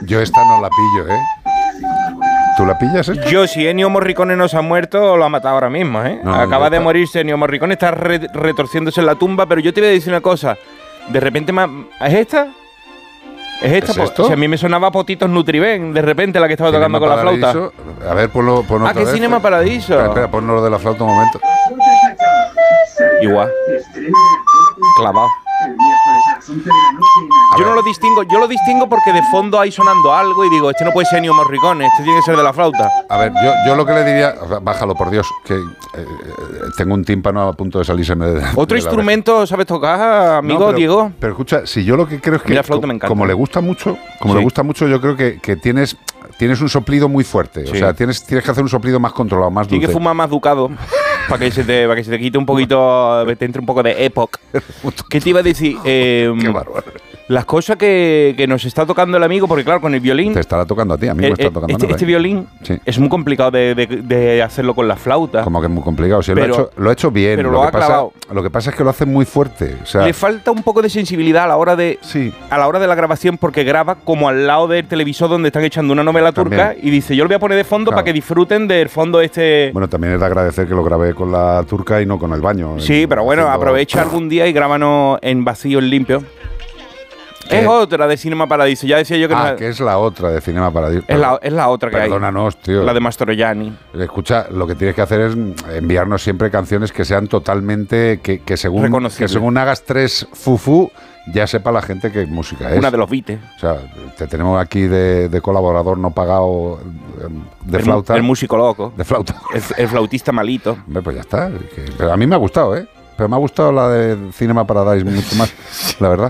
Yo esta no la pillo, ¿eh? ¿Tú la pillas esta? Yo, si Ennio Morricone no se ha muerto, lo ha matado ahora mismo, ¿eh? No, Acaba de morirse Ennio Morricone, está retorciéndose en la tumba, pero yo te voy a decir una cosa. De repente, ¿es esta? ¿Es esta? ¿Es esto? Si a mí me sonaba Potitos Nutriben, de repente la que estaba tocando con la flauta. A ver, ponlo otra ¿qué vez. Cinema Paradiso? Espera, ponlo lo de la flauta un momento. Igual. Clavado. Yo no lo distingo, yo lo distingo porque de fondo hay sonando algo y digo, este no puede ser Ennio Morricone, este tiene que ser de la flauta. A ver, yo lo que le diría, bájalo por Dios, que tengo un tímpano a punto de salírseme de ¿Otro instrumento sabes tocar, amigo? No, pero, Diego? Pero escucha, si yo lo que creo es que, la flauta me encanta. como le gusta mucho, Sí. yo creo que tienes un soplido muy fuerte. Sí. O sea, tienes que hacer un soplido más controlado, más dulce. Tienes que fumar más Ducado para que se te quite un poquito, te entre un poco de Epoch. ¿Qué te iba a decir? Qué bárbaro. Las cosas que nos está tocando el amigo, porque claro, con el violín... Te estará tocando a ti, a mí me está tocando nada. Este violín Sí. es muy complicado de hacerlo con la flauta. Como que es muy complicado. Sí, Pero- lo ha hecho bien. pero lo ha clavado. Lo que pasa es que lo hace muy fuerte. O sea, Le falta un poco de sensibilidad a la hora de sí. a la hora de la grabación, porque graba como al lado del televisor donde están echando una novela turca. También. Y dice, yo lo voy a poner de fondo Claro. para que disfruten del fondo este... Bueno, también es de agradecer que lo grabé con la turca y no con el baño. Sí, pero bueno, Haciendo- aprovecha algún día y grábanos en vacío, en limpio. ¿Qué? Es otra de Cinema Paradiso. Ya decía yo que no que es la otra de Cinema Paradiso. es la otra que hay. Perdónanos, tío. La de Mastroianni. Escucha, lo que tienes que hacer es enviarnos siempre canciones que sean totalmente... Que Reconocibles. según hagas 3 fufu, ya sepa la gente qué música es. Una de los Beatles. O sea, te tenemos aquí de colaborador no pagado de flauta. El músico loco. De flauta. El flautista malito. Hombre, pues ya está. Pero a mí me ha gustado, ¿eh? Pero me ha gustado la de Cinema Paradise mucho más, la verdad.